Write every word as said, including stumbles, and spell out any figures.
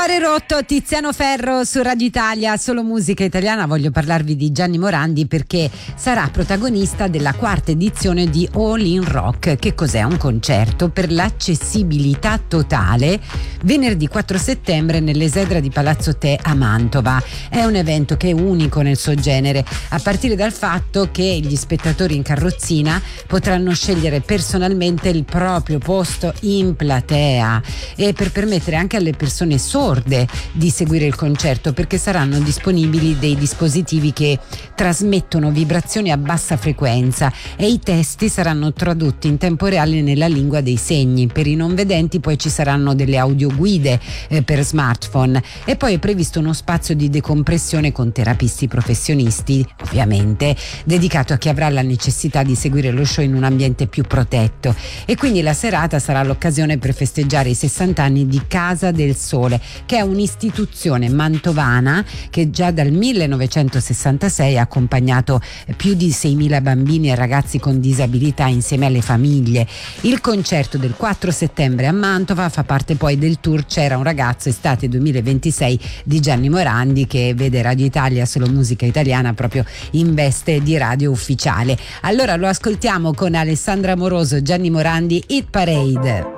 Cuore rotto, Tiziano Ferro su Radio Italia, solo musica italiana. Voglio parlarvi di Gianni Morandi perché sarà protagonista della quarta edizione di All in Rock. Che cos'è? Un concerto per l'accessibilità totale venerdì quattro settembre nell'Esedra di Palazzo Te a Mantova. È un evento che è unico nel suo genere, a partire dal fatto che gli spettatori in carrozzina potranno scegliere personalmente il proprio posto in platea, e per permettere anche alle persone sorde di seguire il concerto, perché saranno disponibili dei dispositivi che trasmettono vibrazioni a bassa frequenza e i testi saranno tradotti in tempo reale nella lingua dei segni. Per i non vedenti poi ci saranno delle audioguide eh, per smartphone, e poi è previsto uno spazio di decompressione con terapisti professionisti, ovviamente dedicato a chi avrà la necessità di seguire lo show in un ambiente più protetto. E quindi la serata sarà l'occasione per festeggiare i sessanta anni di Casa del Sole, che è un'istituzione mantovana che già dal millenovecentosessantasei ha accompagnato più di seimila bambini e ragazzi con disabilità insieme alle famiglie. Il concerto del quattro settembre a Mantova fa parte poi del tour C'era un ragazzo estate duemilaventisei di Gianni Morandi, che vede Radio Italia, solo musica italiana, proprio in veste di radio ufficiale. Allora lo ascoltiamo con Alessandra Moroso, Gianni Morandi, Hit Parade.